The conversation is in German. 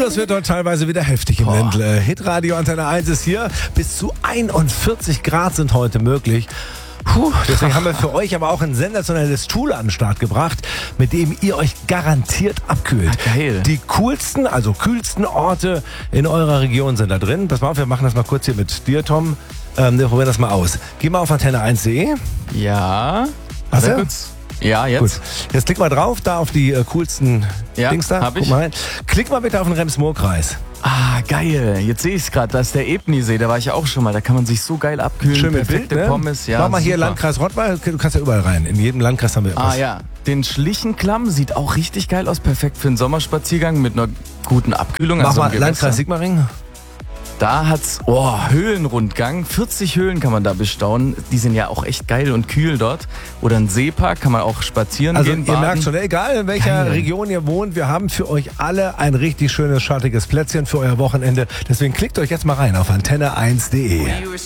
das wird dort teilweise wieder heftig im Ländle. Hitradio Antenne 1 ist hier. Bis zu 41 Grad sind heute möglich. Deswegen haben wir für euch aber auch ein sensationelles Tool an den Start gebracht, mit dem ihr euch garantiert abkühlt. Geil. Die coolsten, also kühlsten Orte in eurer Region sind da drin. Pass mal auf, wir machen das mal kurz hier mit dir, Tom. Wir probieren das mal aus. Geh mal auf antenne1.de. Ja. Hast du? Ja, jetzt. Gut. Jetzt klick mal drauf, da auf die coolsten Dings da. Hab ich. Guck mal rein. Klick mal bitte auf den Rems-Murr-Kreis. Ah, geil. Jetzt sehe ich es gerade. Da ist der Ebnisee. Da war ich ja auch schon mal. Da kann man sich so geil abkühlen. Schön mit Perfekte Bild, ne? Pommes. Ja, mach mal hier super. Landkreis Rottweil. Du kannst ja überall rein. In jedem Landkreis haben wir etwas. Ah ja. Den Schlichenklamm sieht auch richtig geil aus. Perfekt für einen Sommerspaziergang mit einer guten Abkühlung. Mach an so mal einem Gewässer. Landkreis Sigmaringen. Da hat's, Höhlenrundgang. 40 Höhlen kann man da bestaunen. Die sind ja auch echt geil und kühl dort. Oder ein Seepark, kann man auch spazieren Also gehen, ihr baden. merkt schon, egal in welcher Geil. Region ihr wohnt, wir haben für euch alle ein richtig schönes, schattiges Plätzchen für euer Wochenende. Deswegen klickt euch jetzt mal rein auf antenne1.de.